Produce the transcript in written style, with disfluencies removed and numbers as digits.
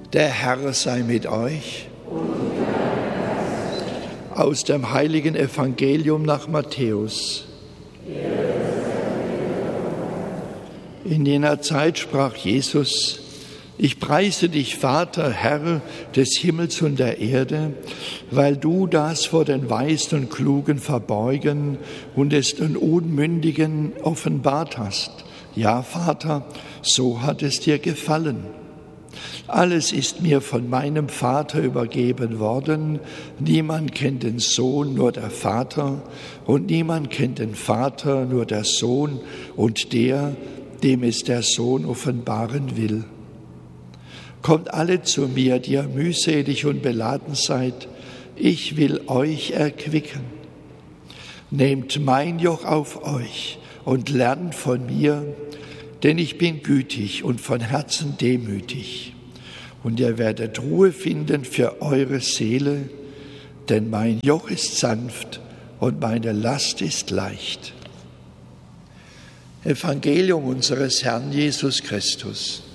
Der Herr sei mit euch. Aus dem heiligen Evangelium nach Matthäus. In jener Zeit sprach Jesus: Ich preise dich, Vater, Herr des Himmels und der Erde, weil du das vor den Weisen und Klugen verborgen und es den Unmündigen offenbart hast. Ja, Vater, so hat es dir gefallen. Alles ist mir von meinem Vater übergeben worden. Niemand kennt den Sohn, nur der Vater, und niemand kennt den Vater, nur der Sohn und der, dem es der Sohn offenbaren will. Kommt alle zu mir, die ihr mühselig und beladen seid, ich will euch erquicken. Nehmt mein Joch auf euch und lernt von mir, denn ich bin gütig und von Herzen demütig. Und ihr werdet Ruhe finden für eure Seele, denn mein Joch ist sanft und meine Last ist leicht. Evangelium unseres Herrn Jesus Christus.